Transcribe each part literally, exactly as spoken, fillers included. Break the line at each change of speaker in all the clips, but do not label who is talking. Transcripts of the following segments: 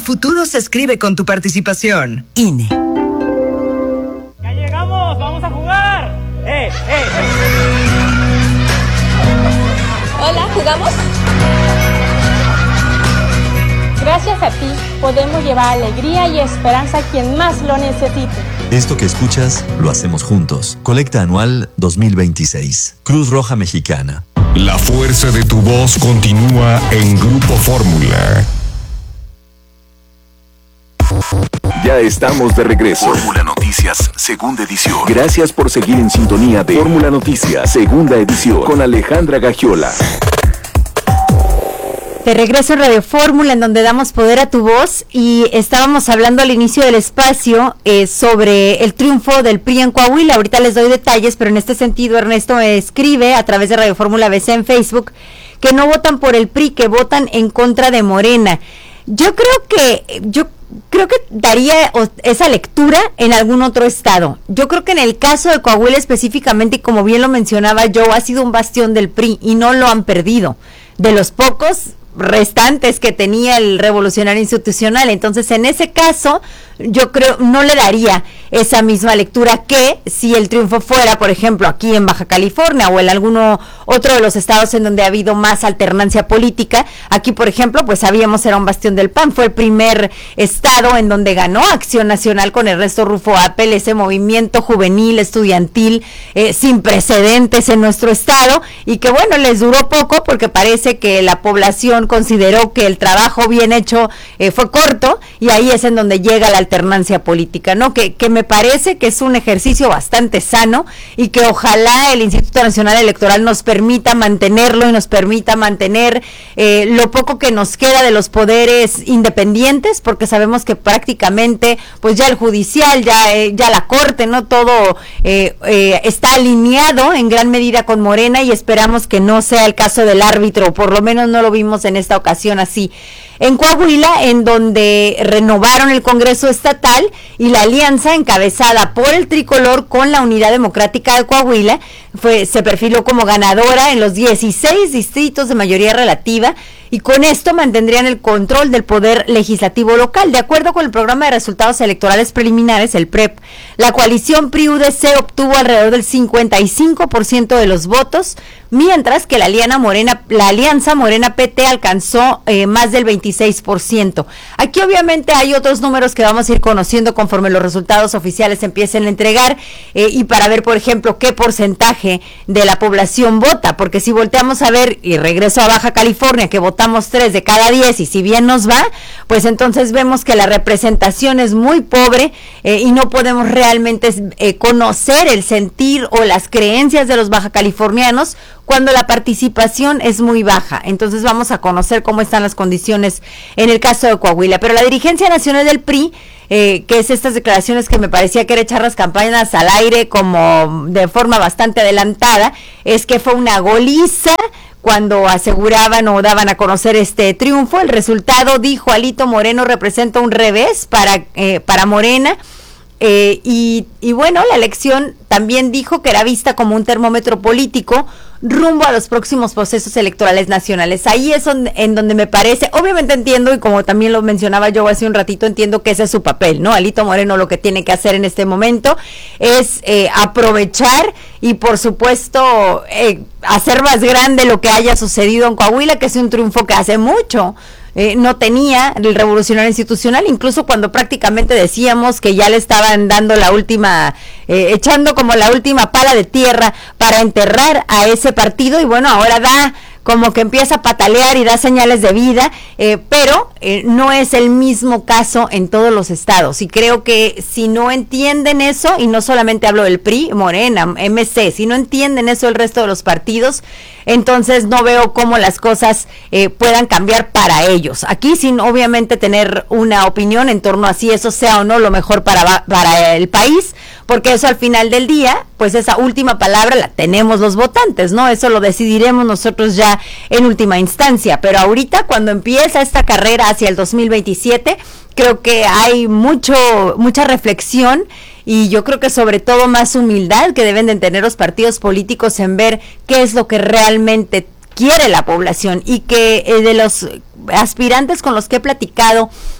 futuro se escribe con tu participación. I N E.
¡Ya llegamos! ¡Vamos a jugar! ¡Eh, eh, eh!
Hola, ¿jugamos?
Gracias a ti, podemos llevar alegría y esperanza a quien más lo necesite.
Esto que escuchas, lo hacemos juntos. Colecta Anual dos mil veintiséis. Cruz Roja Mexicana.
La fuerza de tu voz continúa en Grupo Fórmula.
Ya estamos de regreso.
Fórmula Noticias, segunda edición.
Gracias por seguir en sintonía de Fórmula Noticias, segunda edición, con Alejandra Gagiola.
De regreso en Radio Fórmula, en donde damos poder a tu voz, y estábamos hablando al inicio del espacio eh, sobre el triunfo del P R I en Coahuila. Ahorita les doy detalles, pero en este sentido Ernesto me escribe a través de Radio Fórmula B C en Facebook que no votan por el P R I, que votan en contra de Morena. Yo creo que yo creo que daría esa lectura en algún otro estado. Yo creo que en el caso de Coahuila específicamente, y como bien lo mencionaba yo, ha sido un bastión del P R I y no lo han perdido. De los pocos restantes que tenía el Revolucionario Institucional. Entonces, en ese caso, yo creo, no le daría esa misma lectura que si el triunfo fuera, por ejemplo, aquí en Baja California o en alguno otro de los estados en donde ha habido más alternancia política. Aquí, por ejemplo, pues sabíamos era un bastión del P A N, fue el primer estado en donde ganó Acción Nacional con Ernesto Rufo Apel, ese movimiento juvenil, estudiantil, eh, sin precedentes en nuestro estado, y que bueno, les duró poco porque parece que la población consideró que el trabajo bien hecho eh, fue corto, y ahí es en donde llega la alternancia política, ¿no? Que, que me parece que es un ejercicio bastante sano y que ojalá el Instituto Nacional Electoral nos permita mantenerlo y nos permita mantener eh, lo poco que nos queda de los poderes independientes, porque sabemos que prácticamente pues ya el judicial, ya, eh, ya la corte, ¿no? Todo eh, eh, está alineado en gran medida con Morena, y esperamos que no sea el caso del árbitro, por lo menos no lo vimos en esta ocasión así. En Coahuila, en donde renovaron el Congreso Estatal y la alianza encabezada por el Tricolor con la Unidad Democrática de Coahuila fue, se perfiló como ganadora en los dieciséis distritos de mayoría relativa, y con esto mantendrían el control del poder legislativo local. De acuerdo con el programa de resultados electorales preliminares, el P R E P, la coalición P R I-U D C obtuvo alrededor del cincuenta y cinco por ciento de los votos, mientras que la alianza Morena, la alianza Morena-P T alcanzó eh, más del veintiséis por ciento. Aquí obviamente hay otros números que vamos a ir conociendo conforme los resultados oficiales se empiecen a entregar, eh, y para ver, por ejemplo, qué porcentaje de la población vota, porque si volteamos a ver, y regreso a Baja California, que votamos tres de cada diez, y si bien nos va, pues entonces vemos que la representación es muy pobre, eh, y no podemos realmente eh, conocer el sentir o las creencias de los baja californianos cuando la participación es muy baja. Entonces vamos a conocer cómo están las condiciones en el caso de Coahuila. Pero la dirigencia nacional del P R I, eh, que es estas declaraciones que me parecía que era echar las campañas al aire como de forma bastante adelantada, es que fue una goliza cuando aseguraban o daban a conocer este triunfo. El resultado, dijo Alito Moreno, representa un revés para, eh, para Morena. Eh, y, y bueno, la elección también dijo que era vista como un termómetro político rumbo a los próximos procesos electorales nacionales. Ahí es donde, en donde me parece, obviamente entiendo, y como también lo mencionaba yo hace un ratito, entiendo que ese es su papel, ¿no? Alito Moreno lo que tiene que hacer en este momento es eh, aprovechar y por supuesto eh, hacer más grande lo que haya sucedido en Coahuila, que es un triunfo que hace mucho Eh, no tenía el Revolucionario Institucional, incluso cuando prácticamente decíamos que ya le estaban dando la última, eh, echando como la última pala de tierra para enterrar a ese partido, y bueno, ahora da como que empieza a patalear y da señales de vida, eh, pero eh, no es el mismo caso en todos los estados, y creo que si no entienden eso, y no solamente hablo del P R I, Morena, M C, si no entienden eso el resto de los partidos, entonces no veo cómo las cosas eh, puedan cambiar para ellos. Aquí sin obviamente tener una opinión en torno a si eso sea o no lo mejor para, para el país, porque eso al final del día, pues esa última palabra la tenemos los votantes, ¿no? Eso lo decidiremos nosotros ya en última instancia, pero ahorita cuando empieza esta carrera hacia el dos mil veintisiete, creo que hay mucho, mucha reflexión, y yo creo que sobre todo más humildad que deben de tener los partidos políticos en ver qué es lo que realmente quiere la población, y que eh, de los aspirantes con los que he platicado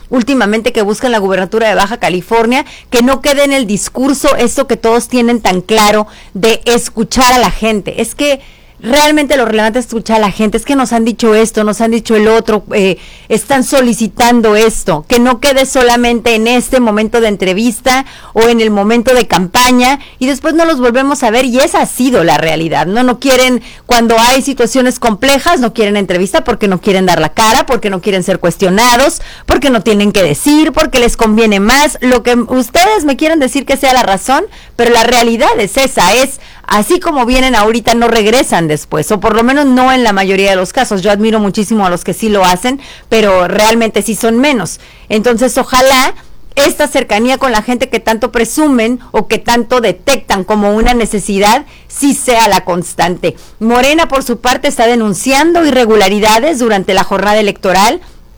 últimamente que buscan la gubernatura de Baja California, que no quede en el discurso esto que todos tienen tan claro de escuchar a la gente. Es que realmente lo relevante es escuchar a la gente, es que nos han dicho esto, nos han dicho el otro, eh, están solicitando esto, que no quede solamente en este momento de entrevista o en el momento de campaña y después no los volvemos a ver, y esa ha sido la realidad, ¿no? No quieren, cuando hay situaciones complejas, no quieren entrevista porque no quieren dar la cara, porque no quieren ser cuestionados, porque no tienen que decir, porque les conviene más, lo que ustedes me quieren decir que sea la razón, pero la realidad es esa, es así como vienen ahorita, no regresan después, o por lo menos no en la mayoría de los casos. Yo admiro muchísimo a los que sí lo hacen, pero realmente sí son menos. Entonces, ojalá esta cercanía con la gente que tanto presumen o que tanto detectan como una necesidad, sí sea la constante. Morena, por su parte, está denunciando irregularidades durante la jornada electoral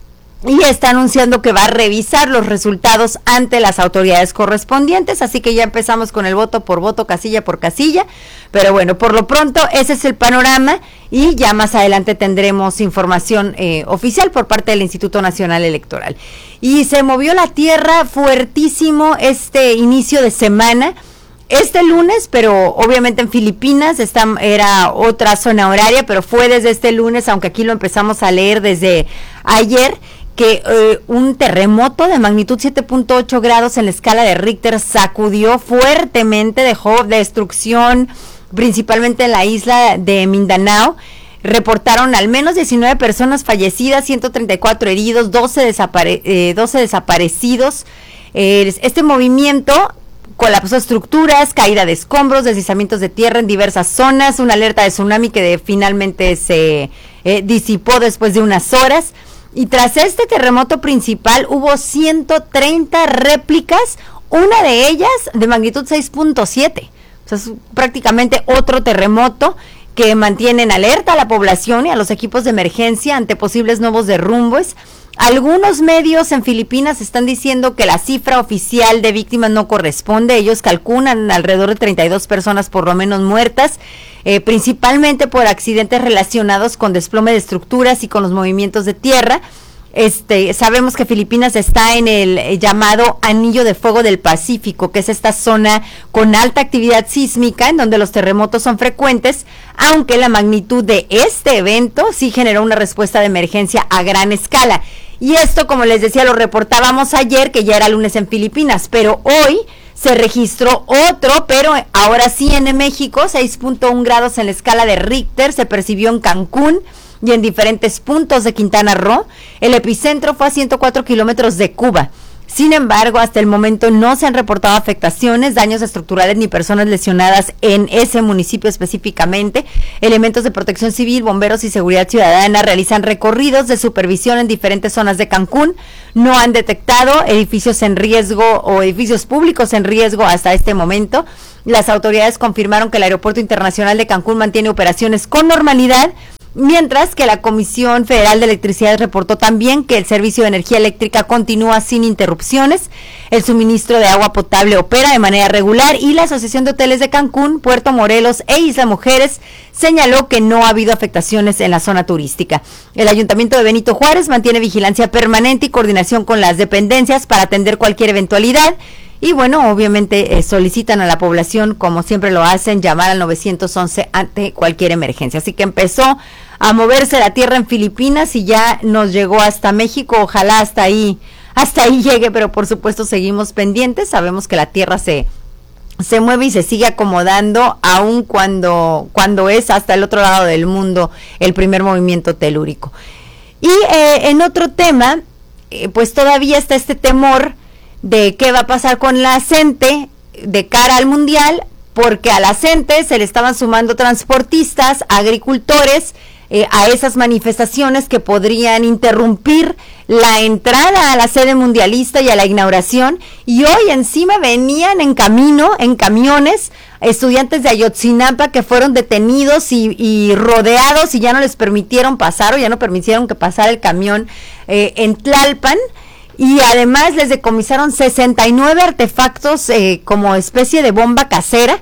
y está anunciando que va a revisar los resultados ante las autoridades correspondientes, así que ya empezamos con el voto por voto, casilla por casilla, pero bueno, por lo pronto ese es el panorama y ya más adelante tendremos información eh, oficial por parte del Instituto Nacional Electoral. Y se movió la tierra fuertísimo este inicio de semana, este lunes, pero obviamente en Filipinas esta era otra zona horaria, pero fue desde este lunes, aunque aquí lo empezamos a leer desde ayer, que eh, un terremoto de magnitud siete punto ocho grados en la escala de Richter sacudió fuertemente, dejó destrucción principalmente en la isla de Mindanao. Reportaron al menos diecinueve personas fallecidas, ciento treinta y cuatro heridos, doce, desapare eh, doce desaparecidos. Eh, este movimiento colapsó estructuras, caída de escombros, deslizamientos de tierra en diversas zonas, una alerta de tsunami que de, finalmente se eh, disipó después de unas horas. Y tras este terremoto principal hubo ciento treinta réplicas, una de ellas de magnitud seis punto siete. O sea, es prácticamente otro terremoto que mantiene en alerta a la población y a los equipos de emergencia ante posibles nuevos derrumbes. Algunos medios en Filipinas están diciendo que la cifra oficial de víctimas no corresponde. Ellos calculan alrededor de treinta y dos personas por lo menos muertas, eh, principalmente por accidentes relacionados con desplome de estructuras y con los movimientos de tierra. Este, sabemos que Filipinas está en el eh, llamado Anillo de Fuego del Pacífico, que es esta zona con alta actividad sísmica en donde los terremotos son frecuentes, aunque la magnitud de este evento sí generó una respuesta de emergencia a gran escala. Y esto, como les decía, lo reportábamos ayer, que ya era lunes en Filipinas, pero hoy se registró otro, pero ahora sí en México, seis punto uno grados en la escala de Richter, se percibió en Cancún y en diferentes puntos de Quintana Roo. El epicentro fue a ciento cuatro kilómetros de Cuba. Sin embargo, hasta el momento no se han reportado afectaciones, daños estructurales ni personas lesionadas en ese municipio específicamente. Elementos de protección civil, bomberos y seguridad ciudadana realizan recorridos de supervisión en diferentes zonas de Cancún. No han detectado edificios en riesgo o edificios públicos en riesgo hasta este momento. Las autoridades confirmaron que el Aeropuerto Internacional de Cancún mantiene operaciones con normalidad, mientras que la Comisión Federal de Electricidad reportó también que el servicio de energía eléctrica continúa sin interrupciones, el suministro de agua potable opera de manera regular y la Asociación de Hoteles de Cancún, Puerto Morelos e Isla Mujeres señaló que no ha habido afectaciones en la zona turística. El Ayuntamiento de Benito Juárez mantiene vigilancia permanente y coordinación con las dependencias para atender cualquier eventualidad. Y bueno, obviamente eh, solicitan a la población, como siempre lo hacen, llamar al nueve once ante cualquier emergencia. Así que empezó a moverse la tierra en Filipinas y ya nos llegó hasta México. Ojalá hasta ahí, hasta ahí llegue, pero por supuesto seguimos pendientes. Sabemos que la tierra se, se mueve y se sigue acomodando, aun cuando, cuando es hasta el otro lado del mundo el primer movimiento telúrico. Y eh, en otro tema, eh, pues todavía está este temor de qué va a pasar con la CENTE de cara al Mundial, porque a la CENTE se le estaban sumando transportistas, agricultores, eh, a esas manifestaciones que podrían interrumpir la entrada a la sede mundialista y a la inauguración, y hoy encima venían en camino, en camiones, estudiantes de Ayotzinapa que fueron detenidos y, y rodeados y ya no les permitieron pasar o ya no permitieron que pasara el camión eh, en Tlalpan. Y además les decomisaron sesenta y nueve artefactos eh, como especie de bomba casera.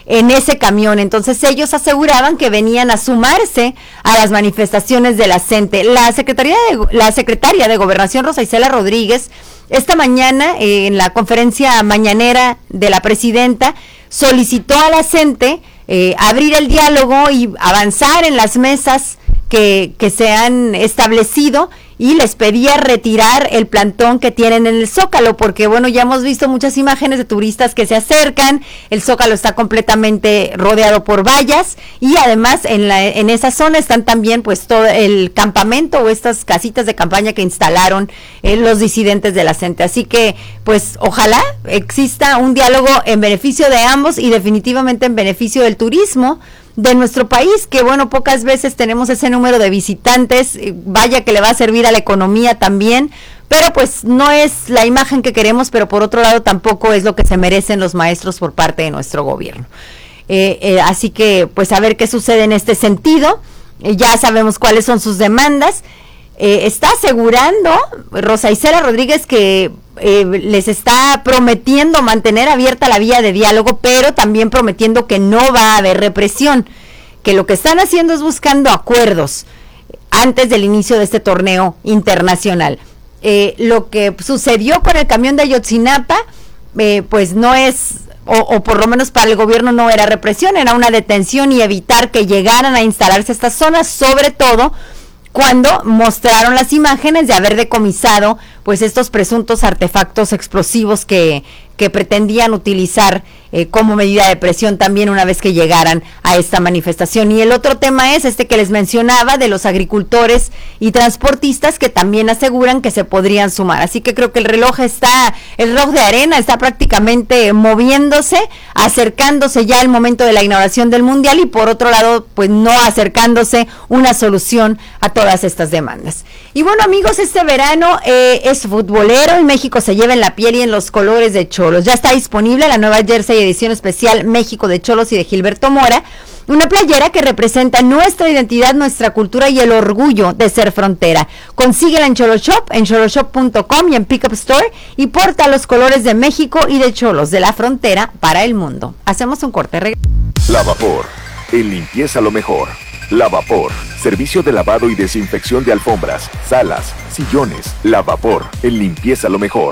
en ese camión. Entonces ellos aseguraban que venían a sumarse a las manifestaciones de la CENTE. La Secretaría de, la secretaria de Gobernación, Rosa Isela Rodríguez, esta mañana eh, en la conferencia mañanera de la presidenta, solicitó a la CENTE eh, abrir el diálogo y avanzar en las mesas que, que se han establecido, y les pedía retirar el plantón que tienen en el Zócalo, porque bueno, ya hemos visto muchas imágenes de turistas que se acercan, el Zócalo está completamente rodeado por vallas, y además en la en esa zona están también pues todo el campamento o estas casitas de campaña que instalaron eh, los disidentes de la CENTE. Así que pues ojalá exista un diálogo en beneficio de ambos y definitivamente en beneficio del turismo de nuestro país, que bueno, pocas veces tenemos ese número de visitantes, vaya que le va a servir a la economía también, pero pues no es la imagen que queremos, pero por otro lado tampoco es lo que se merecen los maestros por parte de nuestro gobierno. Eh, eh, así que pues a ver qué sucede en este sentido. Eh, ya sabemos cuáles son sus demandas. Eh, está asegurando Rosa Isela Rodríguez que eh, les está prometiendo mantener abierta la vía de diálogo, pero también prometiendo que no va a haber represión, que lo que están haciendo es buscando acuerdos antes del inicio de este torneo internacional. Eh, lo que sucedió con el camión de Ayotzinapa, eh, pues no es, o, o por lo menos para el gobierno no era represión, era una detención y evitar que llegaran a instalarse estas zonas, sobre todo cuando mostraron las imágenes de haber decomisado pues estos presuntos artefactos explosivos que, que pretendían utilizar eh, como medida de presión también una vez que llegaran a esta manifestación. Y el otro tema es este que les mencionaba de los agricultores y transportistas que también aseguran que se podrían sumar. Así que creo que el reloj está, el reloj de arena está prácticamente moviéndose, acercándose ya el momento de la inauguración del Mundial y por otro lado pues no acercándose una solución a todas estas demandas. Y bueno amigos, este verano eh, es futbolero y México se lleva en la piel y en los colores de Cholos. Ya está disponible la nueva jersey edición especial México de Cholos y de Gilberto Mora, una playera que representa nuestra identidad, nuestra cultura y el orgullo de ser frontera. Consíguela en Cholos Shop, en cholos shop punto com y en Pickup Store y porta los colores de México y de Cholos, de la frontera para el mundo. Hacemos un corte. Reg-
Lavapor, en limpieza lo mejor. Lavapor, servicio de lavado y desinfección de alfombras, salas, sillones. Lavapor, en limpieza lo mejor.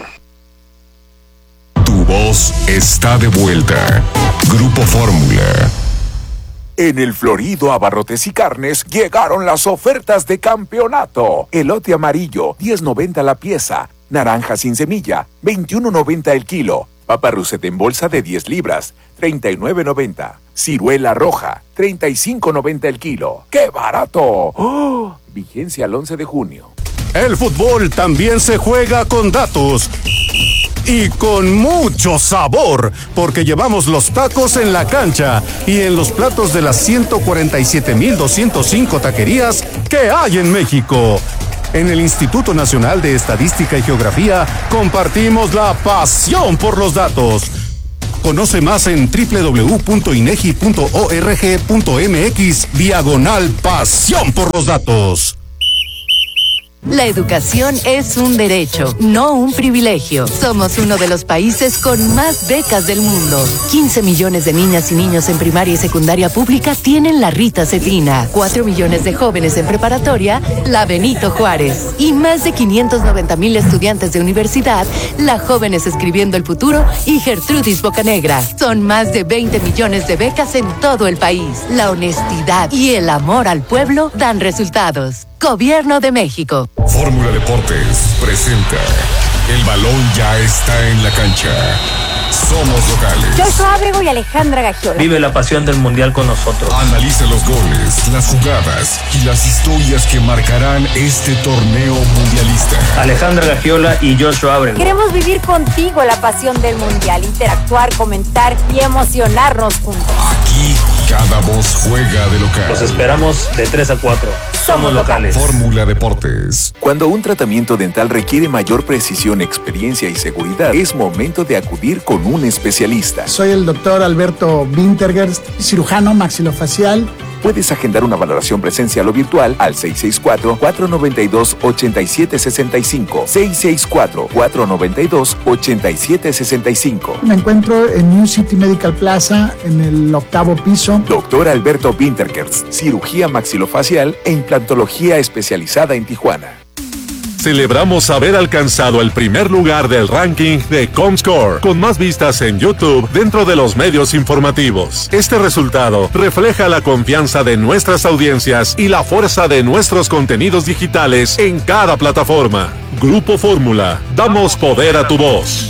Tu voz está de vuelta. Grupo Fórmula.
En el Florido Abarrotes y Carnes llegaron las ofertas de campeonato. Elote amarillo, diez noventa la pieza. Naranja sin semilla, veintiuno noventa el kilo. Papa Russet en bolsa de diez libras, treinta y nueve noventa. Ciruela roja, treinta y cinco noventa el kilo. ¡Qué barato! ¡Oh! Vigencia al once de junio.
El fútbol también se juega con datos. Y con mucho sabor, porque llevamos los tacos en la cancha y en los platos de las ciento cuarenta y siete mil doscientos cinco taquerías que hay en México. En el Instituto Nacional de Estadística y Geografía compartimos la pasión por los datos. Conoce más en doble u doble u doble u punto inegi punto org punto mx diagonal pasión por los datos.
La educación es un derecho, no un privilegio. Somos uno de los países con más becas del mundo. quince millones de niñas y niños en primaria y secundaria pública tienen la Rita Cetina. cuatro millones de jóvenes en preparatoria, la Benito Juárez. Y más de quinientos noventa mil estudiantes de universidad, la Jóvenes Escribiendo el Futuro y Gertrudis Bocanegra. Son más de veinte millones de becas en todo el país. La honestidad y el amor al pueblo dan resultados. Gobierno de México.
Fórmula Deportes presenta. El balón ya está en la cancha. Somos locales.
Joshua Ábrego y Alejandra Gagiola.
Vive la pasión del mundial con nosotros.
Analiza los goles, las jugadas y las historias que marcarán este torneo mundialista.
Alejandra Gagiola y Joshua Ábrego.
Queremos vivir contigo la pasión del mundial, interactuar, comentar y emocionarnos juntos.
Aquí cada voz juega de local.
Los esperamos de tres a cuatro. Somos locales.
Fórmula Deportes.
Cuando un tratamiento dental requiere mayor precisión, experiencia y seguridad, es momento de acudir con un especialista.
Soy el doctor Alberto Wintergerst, cirujano maxilofacial
Puedes agendar una valoración presencial o virtual al seis seis cuatro, cuatro nueve dos, ocho siete seis cinco, seis seis cuatro, cuatro nueve dos, ocho siete seis cinco.
Me encuentro en New City Medical Plaza, en el octavo piso.
Doctor Alberto Winterkers, cirugía maxilofacial e implantología especializada en Tijuana.
Celebramos haber alcanzado el primer lugar del ranking de Comscore, con más vistas en YouTube dentro de los medios informativos. Este resultado refleja la confianza de nuestras audiencias y la fuerza de nuestros contenidos digitales en cada plataforma. Grupo Fórmula, damos poder a tu voz.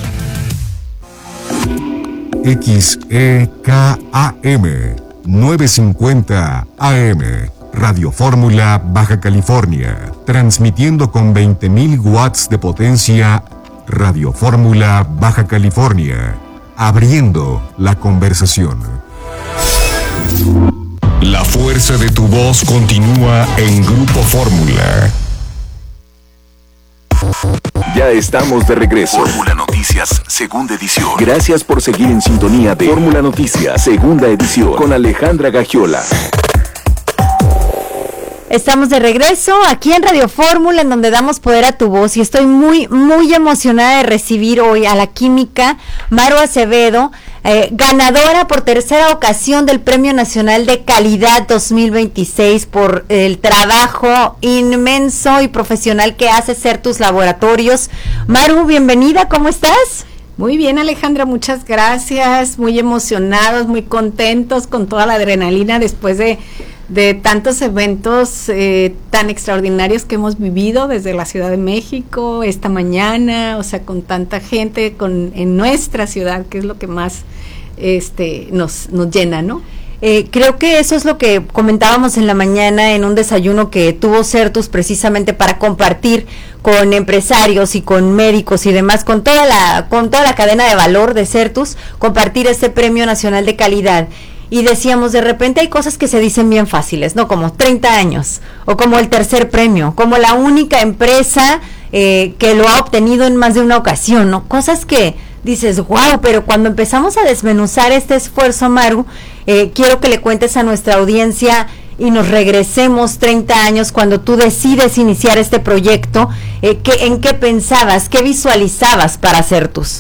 X E K A M novecientos cincuenta A M Radio Fórmula, Baja California, transmitiendo con veinte mil watts de potencia. Radio Fórmula, Baja California, abriendo la conversación.
La fuerza de tu voz continúa en Grupo Fórmula.
Ya estamos de regreso.
Fórmula Noticias, segunda edición.
Gracias por seguir en sintonía de Fórmula Noticias, segunda edición, con Alejandra Gagiola.
Estamos de regreso aquí en Radio Fórmula, en donde damos poder a tu voz, y estoy muy, muy emocionada de recibir hoy a la química Maru Acevedo, eh, ganadora por tercera ocasión del Premio Nacional de Calidad dos mil veintiséis por el trabajo inmenso y profesional que hace Certus Laboratorios. Maru, bienvenida, ¿cómo estás?
Muy bien, Alejandra, muchas gracias, muy emocionados, muy contentos con toda la adrenalina después de de tantos eventos eh, tan extraordinarios que hemos vivido desde la Ciudad de México esta mañana, o sea, con tanta gente con en nuestra ciudad, que es lo que más este nos nos llena, ¿no?
Eh, creo que eso es lo que comentábamos en la mañana en un desayuno que tuvo Certus precisamente para compartir con empresarios y con médicos y demás, con toda la con toda la cadena de valor de Certus, compartir este Premio Nacional de Calidad. Y decíamos, de repente hay cosas que se dicen bien fáciles, ¿no? Como treinta años, o como el tercer premio, como la única empresa eh, que lo ha obtenido en más de una ocasión, ¿no? Cosas que dices, wow, pero cuando empezamos a desmenuzar este esfuerzo, Maru, eh, quiero que le cuentes a nuestra audiencia y nos regresemos treinta años cuando tú decides iniciar este proyecto, eh, ¿qué, ¿en qué pensabas, qué visualizabas para Certus?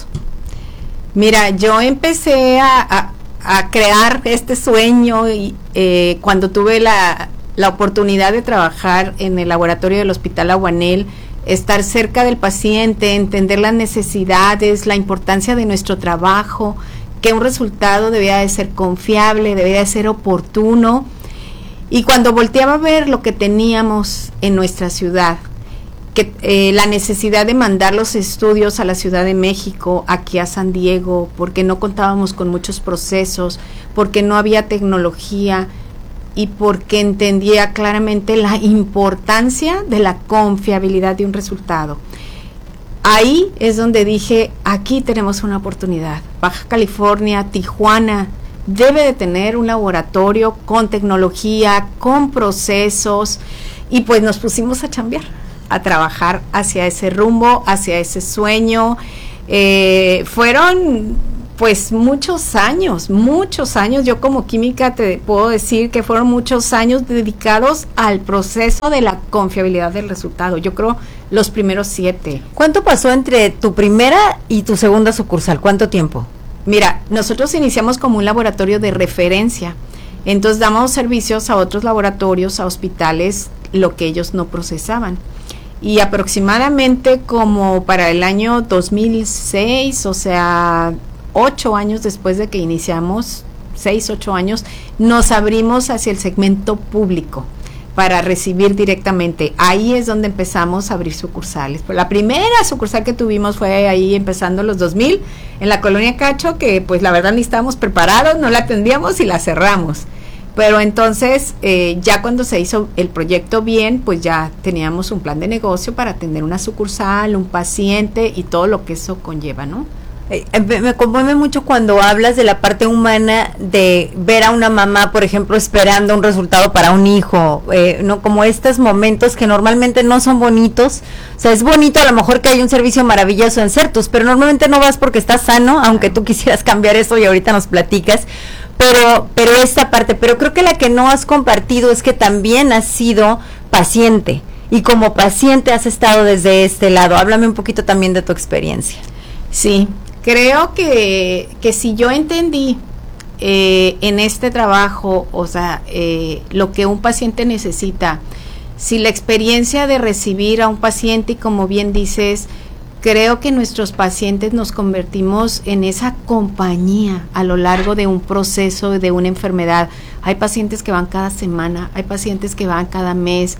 Mira, yo empecé a... a a crear este sueño y, eh, cuando tuve la, la oportunidad de trabajar en el laboratorio del Hospital Aguanel, estar cerca del paciente, entender las necesidades, la importancia de nuestro trabajo, que un resultado debía de ser confiable, debía de ser oportuno, y cuando volteaba a ver lo que teníamos en nuestra ciudad, que eh, la necesidad de mandar los estudios a la Ciudad de México, aquí a San Diego, porque no contábamos con muchos procesos, porque no había tecnología y porque entendía claramente la importancia de la confiabilidad de un resultado. Ahí es donde dije, aquí tenemos una oportunidad. Baja California, Tijuana, debe de tener un laboratorio con tecnología, con procesos, y pues nos pusimos a chambear, a trabajar hacia ese rumbo, hacia ese sueño. Eh, fueron pues muchos años, muchos años, yo como química te puedo decir que fueron muchos años dedicados al proceso de la confiabilidad del resultado, yo creo los primeros siete.
¿Cuánto pasó entre tu primera y tu segunda sucursal? ¿Cuánto tiempo?
Mira, nosotros iniciamos como un laboratorio de referencia, entonces damos servicios a otros laboratorios, a hospitales, lo que ellos no procesaban. Y aproximadamente como para el año dos mil seis, o sea, ocho años después de que iniciamos, seis, ocho años, nos abrimos hacia el segmento público para recibir directamente. Ahí es donde empezamos a abrir sucursales. Pues la primera sucursal que tuvimos fue ahí empezando los dos mil, en la Colonia Cacho, que pues la verdad ni estábamos preparados, no la atendíamos y la cerramos. Pero entonces, eh, ya cuando se hizo el proyecto bien, pues ya teníamos un plan de negocio para atender una sucursal, un paciente y todo lo que eso conlleva, ¿no?
Eh, me conmueve mucho cuando hablas de la parte humana de ver a una mamá, por ejemplo, esperando un resultado para un hijo, eh, no como estos momentos que normalmente no son bonitos. O sea, es bonito a lo mejor que hay un servicio maravilloso en Certus, pero normalmente no vas porque estás sano, aunque tú quisieras cambiar eso y ahorita nos platicas. pero, pero esta parte, pero creo que la que no has compartido es que también has sido paciente, y como paciente has estado desde este lado. Háblame un poquito también de tu experiencia.
Sí, creo que, que si yo entendí eh, en este trabajo, o sea, eh, lo que un paciente necesita, si la experiencia de recibir a un paciente, y como bien dices, creo que nuestros pacientes nos convertimos en esa compañía a lo largo de un proceso, de una enfermedad. Hay pacientes que van cada semana, hay pacientes que van cada mes,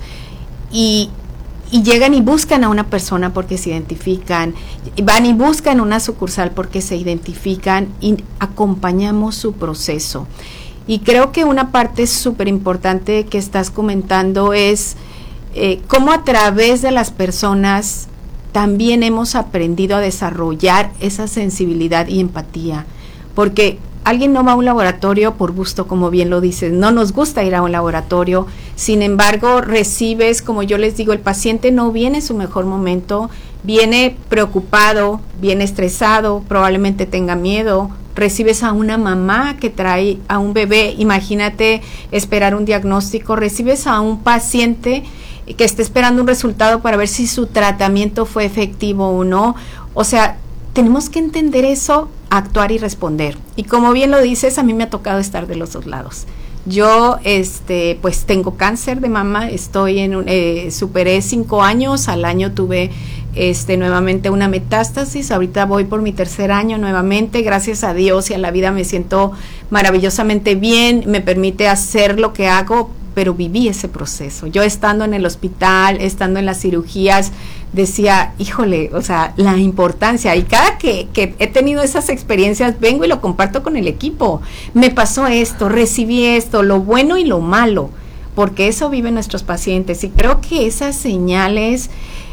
y, y llegan y buscan a una persona porque se identifican, van y buscan una sucursal porque se identifican, y acompañamos su proceso. Y creo que una parte súper importante que estás comentando es eh, cómo a través de las personas también hemos aprendido a desarrollar esa sensibilidad y empatía, porque alguien no va a un laboratorio por gusto, como bien lo dices, no nos gusta ir a un laboratorio, sin embargo recibes, como yo les digo, el paciente no viene en su mejor momento, viene preocupado, viene estresado, probablemente tenga miedo, recibes a una mamá que trae a un bebé, imagínate esperar un diagnóstico, recibes a un paciente que está esperando un resultado para ver si su tratamiento fue efectivo o no. O sea, tenemos que entender eso, actuar y responder. Y como bien lo dices, a mí me ha tocado estar de los dos lados. Yo, este, pues tengo cáncer de mama, estoy en, un, eh, superé cinco años, al año tuve este nuevamente una metástasis, ahorita voy por mi tercer año nuevamente, gracias a Dios y a la vida me siento maravillosamente bien, me permite hacer lo que hago, pero viví ese proceso. Yo estando en el hospital, estando en las cirugías, decía, híjole, o sea, la importancia, y cada que, que he tenido esas experiencias, vengo y lo comparto con el equipo. Me pasó esto, recibí esto, lo bueno y lo malo, porque eso viven nuestros pacientes, y creo que esas señales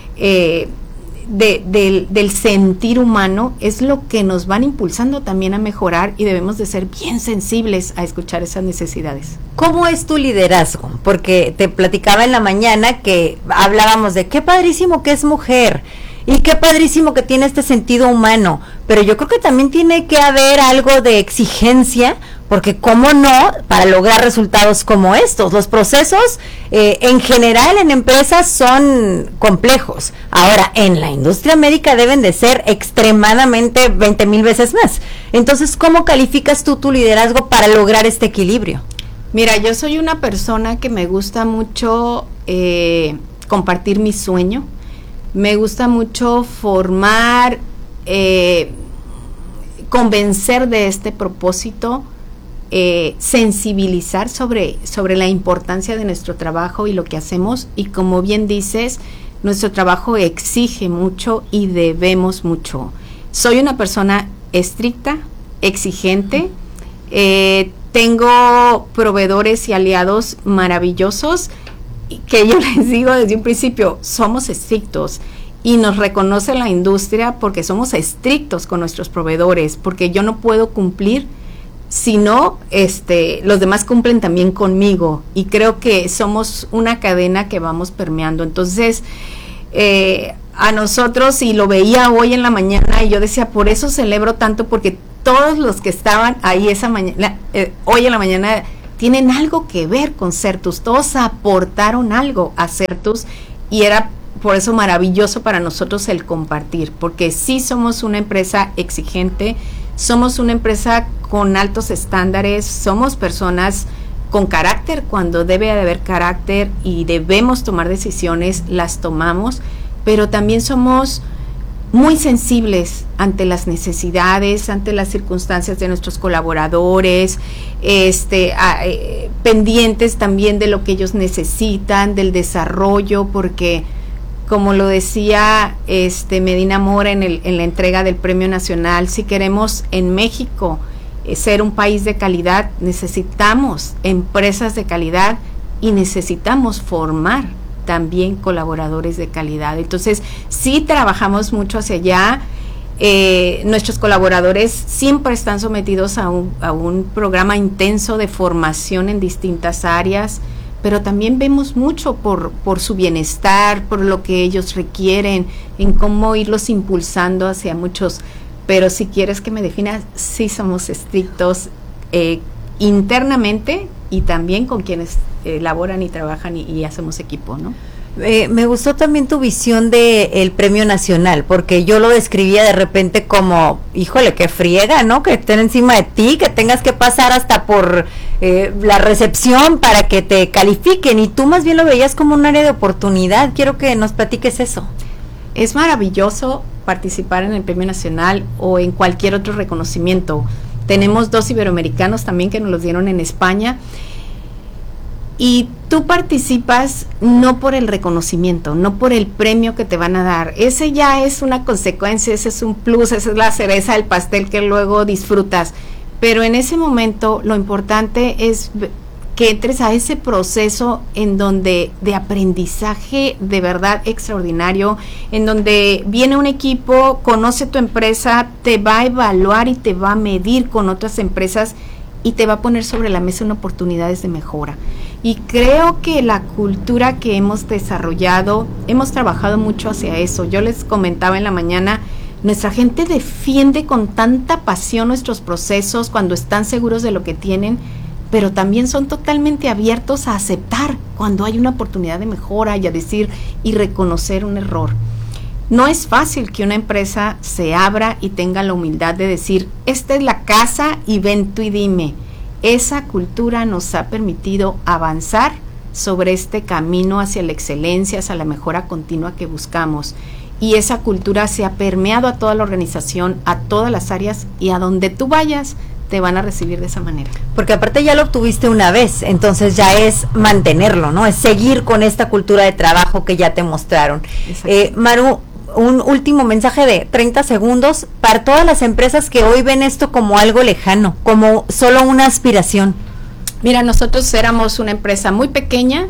eh, de, de, del sentir humano es lo que nos van impulsando también a mejorar, y debemos de ser bien sensibles a escuchar esas necesidades.
¿Cómo es tu liderazgo? Porque te platicaba en la mañana que hablábamos de qué padrísimo que es mujer y qué padrísimo que tiene este sentido humano, pero yo creo que también tiene que haber algo de exigencia, porque cómo no, para lograr resultados como estos, los procesos eh, en general en empresas son complejos, ahora en la industria médica deben de ser extremadamente veinte mil veces más. Entonces, ¿cómo calificas tú tu liderazgo para lograr este equilibrio?
Mira, yo soy una persona que me gusta mucho eh, compartir mi sueño, me gusta mucho formar, eh, convencer de este propósito, eh, sensibilizar sobre, sobre la importancia de nuestro trabajo y lo que hacemos, y como bien dices, nuestro trabajo exige mucho y debemos mucho. Soy una persona estricta, exigente, eh, tengo proveedores y aliados maravillosos que yo les digo desde un principio, somos estrictos, y nos reconoce la industria porque somos estrictos con nuestros proveedores, porque yo no puedo cumplir si no este, los demás cumplen también conmigo, y creo que somos una cadena que vamos permeando. Entonces eh, a nosotros, y lo veía hoy en la mañana, y yo decía, por eso celebro tanto, porque todos los que estaban ahí esa mañana, eh, hoy en la mañana, tienen algo que ver con Certus, todos aportaron algo a Certus, y era por eso maravilloso para nosotros el compartir, porque sí somos una empresa exigente, somos una empresa con altos estándares, somos personas con carácter cuando debe de haber carácter, y debemos tomar decisiones, las tomamos, pero también somos muy sensibles ante las necesidades, ante las circunstancias de nuestros colaboradores, este, a, eh, pendientes también de lo que ellos necesitan, del desarrollo, porque como lo decía este Medina Mora en, el, en la entrega del Premio Nacional, si queremos en México eh, ser un país de calidad, necesitamos empresas de calidad y necesitamos formar también colaboradores de calidad. Entonces, sí trabajamos mucho hacia allá. Eh, nuestros colaboradores siempre están sometidos a un, a un programa intenso de formación en distintas áreas, pero también vemos mucho por, por su bienestar, por lo que ellos requieren, en cómo irlos impulsando hacia muchos. Pero si quieres que me definas, sí somos estrictos, eh, internamente y también con quienes eh, laboran y trabajan y, y hacemos equipo, ¿no?
Eh, me gustó también tu visión de el premio nacional, porque yo lo describía de repente como, híjole, que friega, ¿no? Que estén encima de ti, que tengas que pasar hasta por eh, la recepción para que te califiquen, y tú más bien lo veías como un área de oportunidad. Quiero que nos platiques eso.
Es maravilloso participar en el premio nacional o en cualquier otro reconocimiento. Tenemos dos iberoamericanos también que nos los dieron en España. Y tú participas no por el reconocimiento, no por el premio que te van a dar. Ese ya es una consecuencia, ese es un plus, esa es la cereza del pastel que luego disfrutas. Pero en ese momento lo importante es que entres a ese proceso en donde de aprendizaje de verdad extraordinario, en donde viene un equipo, conoce tu empresa, te va a evaluar y te va a medir con otras empresas y te va a poner sobre la mesa una oportunidades de mejora. Y creo que la cultura que hemos desarrollado, hemos trabajado mucho hacia eso. Yo les comentaba en la mañana, nuestra gente defiende con tanta pasión nuestros procesos cuando están seguros de lo que tienen, pero también son totalmente abiertos a aceptar cuando hay una oportunidad de mejora y a decir y reconocer un error. No es fácil que una empresa se abra y tenga la humildad de decir, esta es la casa y ven tú y dime. Esa cultura nos ha permitido avanzar sobre este camino hacia la excelencia, hacia la mejora continua que buscamos. Y esa cultura se ha permeado a toda la organización, a todas las áreas, y a donde tú vayas te van a recibir de esa manera.
Porque aparte ya lo obtuviste una vez, entonces ya es mantenerlo, ¿no? Es seguir con esta cultura de trabajo que ya te mostraron. Eh, Maru, un último mensaje de treinta segundos para todas las empresas que hoy ven esto como algo lejano, como solo una aspiración.
Mira, nosotros éramos una empresa muy pequeña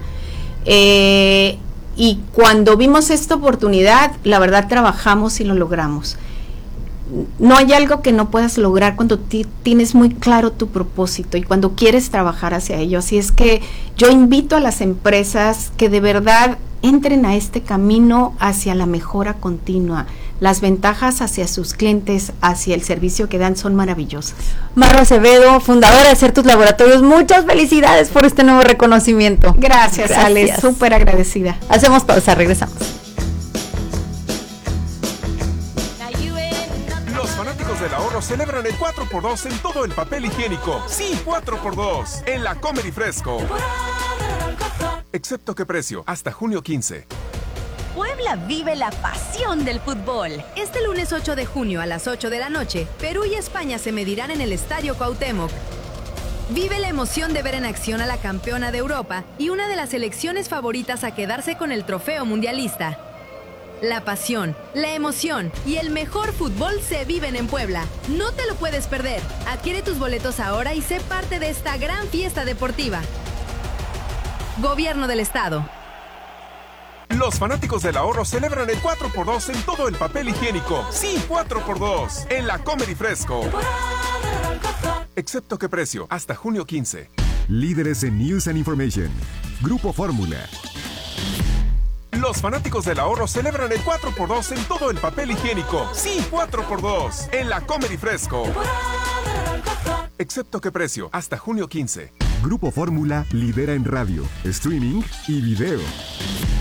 eh, y cuando vimos esta oportunidad, la verdad trabajamos y lo logramos. No hay algo que no puedas lograr cuando t- tienes muy claro tu propósito y cuando quieres trabajar hacia ello. Así es que yo invito a las empresas que de verdad entren a este camino hacia la mejora continua. Las ventajas hacia sus clientes, hacia el servicio que dan son maravillosas.
Maru Acevedo, fundadora de Certus Laboratorios, muchas felicidades por este nuevo reconocimiento.
Gracias, Gracias. Ale, súper agradecida.
Hacemos pausa, regresamos.
Del ahorro celebran el cuatro por dos en todo el papel higiénico. Sí, cuatro por dos en la Comer y Fresco. Excepto que precio, hasta junio quince.
Puebla vive la pasión del fútbol. Este lunes ocho de junio a las ocho de la noche, Perú y España se medirán en el Estadio Cuauhtémoc. Vive la emoción de ver en acción a la campeona de Europa y una de las selecciones favoritas a quedarse con el trofeo mundialista. La pasión, la emoción y el mejor fútbol se viven en Puebla. No te lo puedes perder. Adquiere tus boletos ahora y sé parte de esta gran fiesta deportiva. Gobierno del Estado.
Los fanáticos del ahorro celebran el cuatro por dos en todo el papel higiénico. Sí, cuatro por dos en la Comer y Fresco. Excepto que precio, hasta junio quince.
Líderes en News and Information. Grupo Fórmula.
Los fanáticos del ahorro celebran el cuatro por dos en todo el papel higiénico. Sí, cuatro por dos en la Comer y Fresco. Excepto que precio, hasta junio quince.
Grupo Fórmula lidera en radio, streaming y video.